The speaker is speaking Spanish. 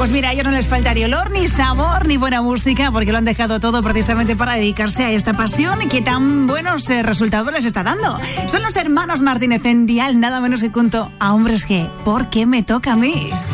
Pues mira, a ellos no les falta ni olor, ni sabor, ni buena música, porque lo han dejado todo precisamente para dedicarse a esta pasión que tan buenos resultados les está dando. Son los hermanos Martínez en Dial, nada menos que junto a Hombres G. ¿Por qué me toca a mí?